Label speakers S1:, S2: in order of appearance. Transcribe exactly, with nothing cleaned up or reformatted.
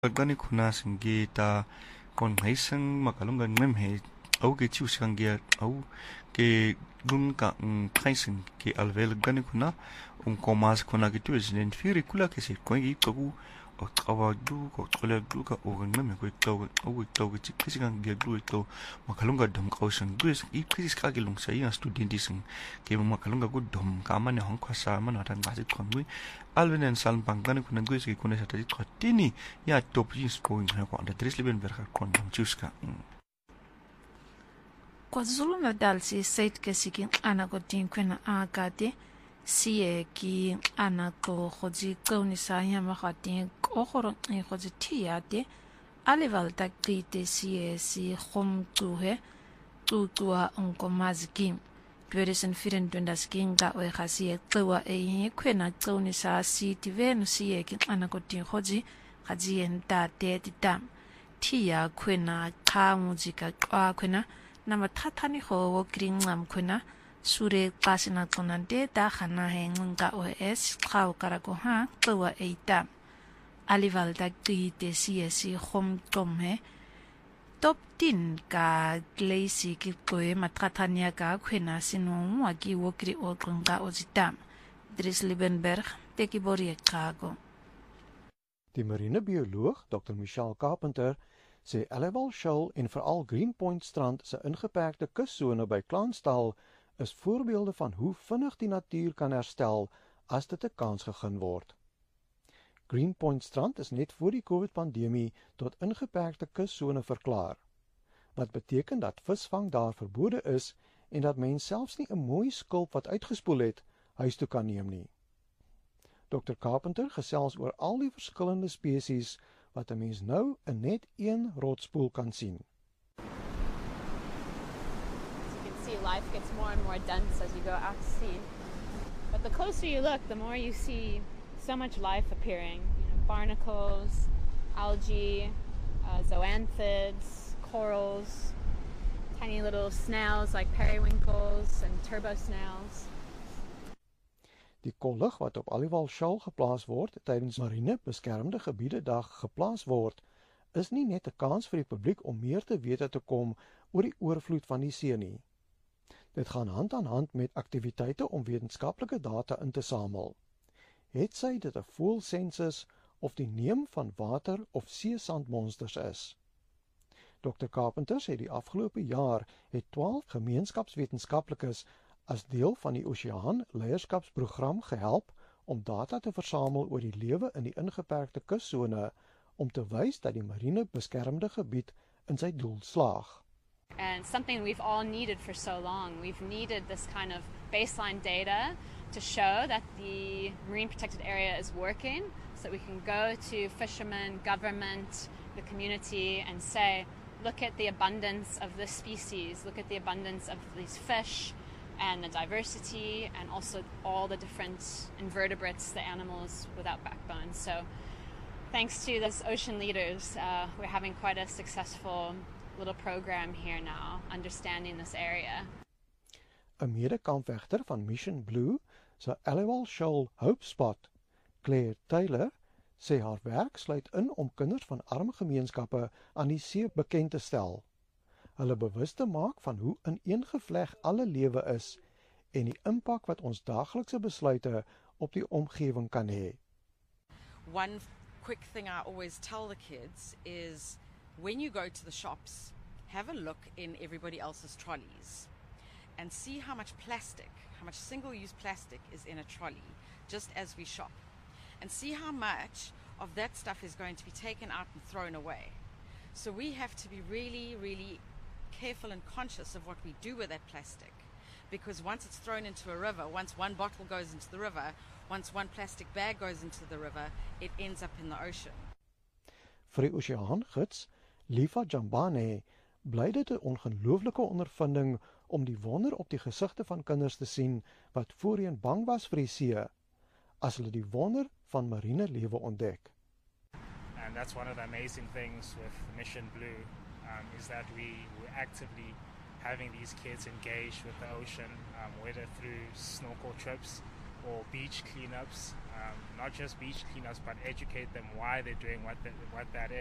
S1: Gani kuna singi ta kon haisang makalunga ngem he au ke chiu sangia au ke gun ka haisang ke alvel gani kuna un komas kuna ke tu esnen firi kula ke se ko gi ko o kawa du ko tole du ka o ngem ko to o to ke chi kisi kan ge du to makalunga dom ko sang du es i kisi ka ge lung sai a student isang ke makalunga go dom ka man hong ko sa man atan ba se kon gui alven en salm pangani kuna gue se kuna sa ta tini ya top jins point na ko da tres liben verga kon dom chuska
S2: KwaZulu Natal si site ke sikin ana ko tin kwena agade si e ki ana ko khoji kauni sa ya ma khatin ko khoro e khoji tiade alival takite si e si khom tuhe tutua onko maziki Puresen firen dunda skinga o khasi e twa e kwena kauni sa si tivenu si e ki ana ko tin khoji khaji enta te titam tia kwena khamujika kwa kwena nama tatani ho wo kringam kuna sure kasina tonante da khana henga os khau karako ha twa eita alival da gite cs khom tomhe top tin ka glacy ki koe matatania ka kuna sinu wa ki wo kri o konga ozitam Dries Liebenberg teki borie kago.
S3: Die marinebioloog dokter Michelle Carpenter sê Alival Shoal en veral Greenpoint Strand se ingeperkte kussone by Clansdal is voorbeelde van hoe vinnig die natuur kan herstel as dit 'n kans gegee word. Greenpoint Strand is net voor die COVID-pandemie tot ingeperkte kussone verklaar, wat beteken dat visvang daar verbode is en dat mens selfs nie 'n mooi skulp wat uitgespoel het huis toe kan neem nie. dokter Carpenter gesels oor al die verskillende spesies wat 'n mens nou in net een rotspoel kan sien.
S4: As you can see, life gets more and more dense as you go out to sea. But the closer you look, the more you see so much life appearing. You know, barnacles, algae, uh, zoanthids, corals, tiny little snails like periwinkles and turbo snails.
S3: Die kollig wat op Alival Shoal geplaas word tydens Marine Beskermde Gebiede Dag geplaas word, is nie net 'n kans vir die publiek om meer te wete te kom oor die oorvloed van die see nie. Dit gaan hand aan hand met aktiwiteite om wetenskaplike data in te samel. Het sy dit 'n voelsensus of die neem van water of seesandmonsters is. dokter Carpenter sê die afgelope jaar het twaalf gemeenskapswetenskaplikes as deel van die Oseaan Leierskapsprogram gehelp om data te versamel oor die lewe in die ingeperkte kussone om te wys dat die marine beskermde gebied in sy doel slaag.
S4: And something we've all needed for so long. We've needed this kind of baseline data to show that the marine protected area is working so that we can go to fishermen, government, the community and say, look at the abundance of this species, look at the abundance of these fish, and the diversity, and also all the different invertebrates, the animals without backbone. So thanks to those ocean leaders, uh, we're having quite a successful little program here now, understanding this area.
S3: 'n Medekampvegter van Mission Blue, se Alival Shoal Hope Spot, Claire Taylor, sê haar werk sluit in om kinders van arm gemeenskappe aan die see bekend te stel. Hulle bewus te maak van hoe ineengevleg alle lewe is en die impak wat ons daaglikse besluite op die omgewing kan hê.
S5: One quick thing I always tell the kids is when you go to the shops, have a look in everybody else's trolleys and see how much plastic, how much single-use plastic is in a trolley just as we shop, and see how much of that stuff is going to be taken out and thrown away. So we have to be really, really careful and conscious of what we do with that plastic, because once it's thrown into a river, once one bottle goes into the river, once one plastic bag goes into the river, it ends up in the ocean.
S3: Vir die oseaangids, Lifa Jambane, bly dit 'n ongelooflike ondervinding om die wonder op die gesigte van kinders te sien wat voorheen bang was vir die see, as hulle die wonder van marine lewe ontdek.
S6: And that's one of the amazing things with Mission Blue, um, is that we, we're actively having these kids engage with the ocean, um, whether through snorkel trips or beach cleanups, um, not just beach cleanups, but educate them why they're doing what, the, what that is.